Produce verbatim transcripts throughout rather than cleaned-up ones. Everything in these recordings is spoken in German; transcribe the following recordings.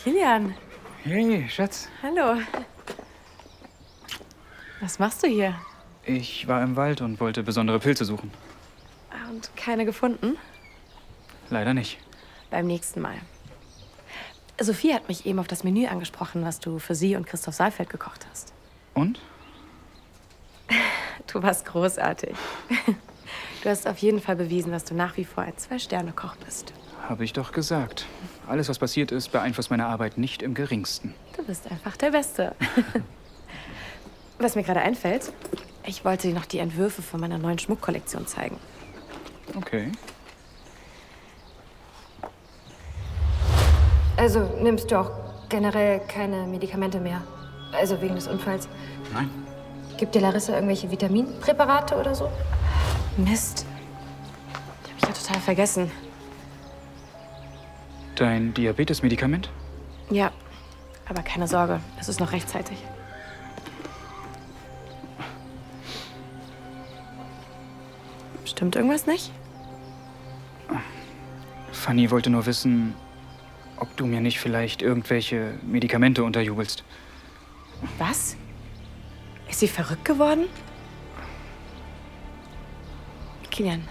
Kilian. Hey, Schatz. Hallo. Was machst du hier? Ich war im Wald und wollte besondere Pilze suchen. Und keine gefunden? Leider nicht. Beim nächsten Mal. Sophie hat mich eben auf das Menü angesprochen, was du für sie und Christoph Saalfeld gekocht hast. Und? Du warst großartig. Du hast auf jeden Fall bewiesen, dass du nach wie vor ein Zwei-Sterne-Koch bist. Habe ich doch gesagt. Alles, was passiert ist, beeinflusst meine Arbeit nicht im geringsten. Du bist einfach der Beste. Was mir gerade einfällt, ich wollte dir noch die Entwürfe von meiner neuen Schmuckkollektion zeigen. Okay. Also nimmst du auch generell keine Medikamente mehr? Also wegen des Unfalls? Nein. Gibt dir Larissa irgendwelche Vitaminpräparate oder so? Mist. Die habe ich ja total vergessen. Dein Diabetes-Medikament? Ja, aber keine Sorge, es ist noch rechtzeitig. Stimmt irgendwas nicht? Fanny wollte nur wissen, ob du mir nicht vielleicht irgendwelche Medikamente unterjubelst. Was? Ist sie verrückt geworden? Kilian.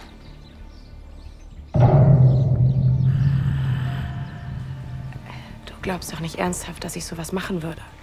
Du glaubst doch nicht ernsthaft, dass ich sowas machen würde.